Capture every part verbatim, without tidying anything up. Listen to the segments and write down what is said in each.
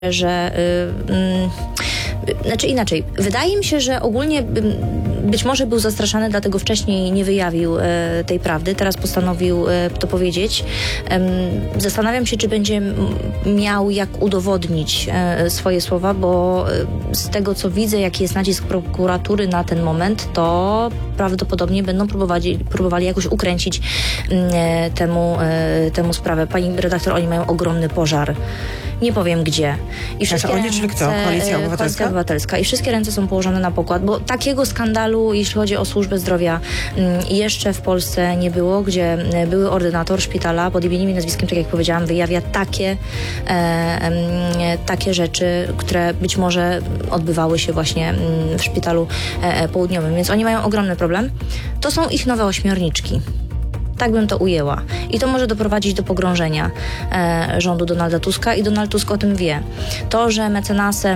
że yy, yy, znaczy inaczej, wydaje mi się, że ogólnie yy, być może był zastraszany, dlatego wcześniej nie wyjawił yy, tej prawdy, teraz postanowił yy, to powiedzieć. Yy, zastanawiam się, czy będzie miał jak udowodnić yy, swoje słowa, bo yy, z tego co widzę, jaki jest nacisk prokuratury na ten moment, to prawdopodobnie będą próbowali, próbowali jakoś ukręcić yy, temu, yy, temu sprawę. Pani redaktor, oni mają ogromny pożar. Nie powiem gdzie. I wszystkie oni, ręce, czyli kto? Koalicja Obywatelska? Koalicja Obywatelska. I wszystkie ręce są położone na pokład, bo takiego skandalu, jeśli chodzi o służbę zdrowia, jeszcze w Polsce nie było, gdzie były ordynator szpitala pod imieniem i nazwiskiem, tak jak powiedziałam, wyjawia takie, e, e, takie rzeczy, które być może odbywały się właśnie w szpitalu e, południowym. Więc oni mają ogromny problem. To są ich nowe ośmiorniczki. Tak bym to ujęła. I to może doprowadzić do pogrążenia e, rządu Donalda Tuska i Donald Tusk o tym wie. To, że mecenasem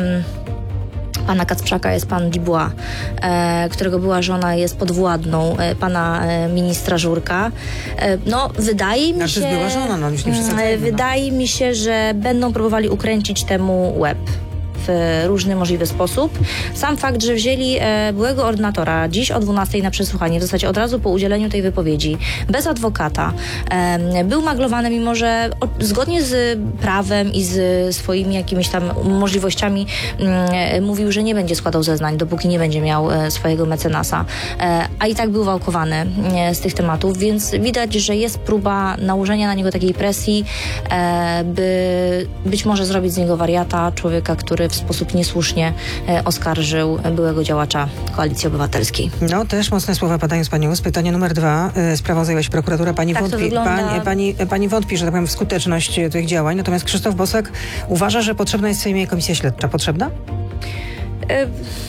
pana Kacprzaka jest pan Dubois, e, którego była żona jest podwładną e, pana e, ministra Żurka. E, no, wydaje mi znaczy, się... była żona, no już nie przesadzajmy, no. Wydaje mi się, że będą próbowali ukręcić temu łeb w różny możliwy sposób. Sam fakt, że wzięli e, byłego ordynatora dziś o dwunastej na przesłuchanie, w zasadzie od razu po udzieleniu tej wypowiedzi, bez adwokata, e, był maglowany, mimo że o, zgodnie z prawem i z swoimi jakimiś tam możliwościami e, mówił, że nie będzie składał zeznań, dopóki nie będzie miał e, swojego mecenasa. E, a i tak był wałkowany e, z tych tematów, więc widać, że jest próba nałożenia na niego takiej presji, e, by być może zrobić z niego wariata, człowieka, który w sposób niesłusznie e, oskarżył byłego działacza Koalicji Obywatelskiej. No, też mocne słowa padają z pani ust. Pytanie numer dwa. E, sprawą zajęła się prokuratura. Pani, tak wątpi, wygląda... pani, pani, pani wątpi, że tak powiem, w skuteczność tych działań. Natomiast Krzysztof Bosak uważa, że potrzebna jest w Sejmie komisja śledcza. Potrzebna? E...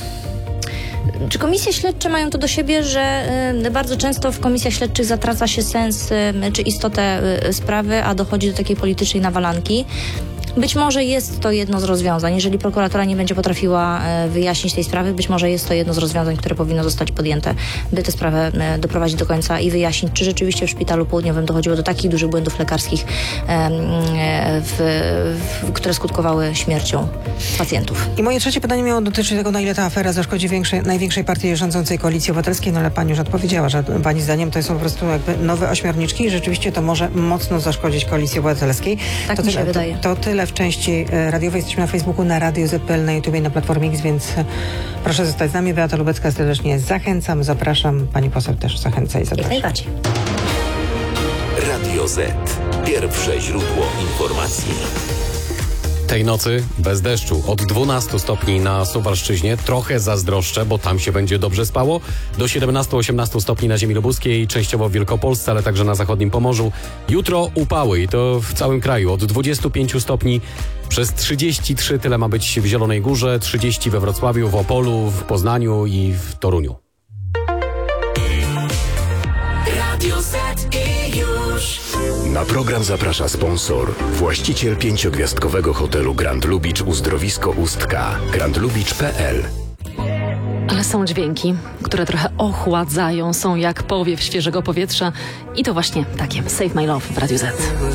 Czy komisje śledcze mają to do siebie, że y, bardzo często w komisjach śledczych zatraca się sens y, czy istotę y, sprawy, a dochodzi do takiej politycznej nawalanki? Być może jest to jedno z rozwiązań. Jeżeli prokuratura nie będzie potrafiła e, wyjaśnić tej sprawy, być może jest to jedno z rozwiązań, które powinno zostać podjęte, by tę sprawę e, doprowadzić do końca i wyjaśnić, czy rzeczywiście w szpitalu południowym dochodziło do takich dużych błędów lekarskich, e, e, w, w, które skutkowały śmiercią pacjentów. I moje trzecie pytanie miało dotyczyć tego, na ile ta afera zaszkodzi większej, największej partii rządzącej Koalicji Obywatelskiej, no ale pani już odpowiedziała, że pani zdaniem to są po prostu jakby nowe ośmiorniczki i rzeczywiście to może mocno zaszkodzić Koalicji Obywatelskiej. Tak to mi tyle, się wydaje. To, to tyle w części radiowej. Jesteśmy na Facebooku, na Radio Z P L, na YouTubie, na Platformie X, więc proszę zostać z nami. Beata Lubecka serdecznie zachęcam, zapraszam. Pani poseł też zachęca i zapraszam. Jak najbardziej. Radio Z. Pierwsze źródło informacji. Tej nocy bez deszczu. Od dwunastu stopni na Suwalszczyźnie. Trochę zazdroszczę, bo tam się będzie dobrze spało. Do siedemnastu osiemnastu stopni na ziemi lubuskiej, częściowo w Wielkopolsce, ale także na zachodnim Pomorzu. Jutro upały i to w całym kraju. Od dwudziestu pięciu stopni przez trzydzieści trzy, tyle ma być w Zielonej Górze, trzydzieści we Wrocławiu, w Opolu, w Poznaniu i w Toruniu. Radio Z i już. Na program zaprasza sponsor, właściciel pięciogwiazdkowego hotelu Grand Lubicz Uzdrowisko Ustka, grand lubicz kropka p l. Ale są dźwięki, które trochę ochładzają, są jak powiew świeżego powietrza i to właśnie takie Save My Love w Radiu Z.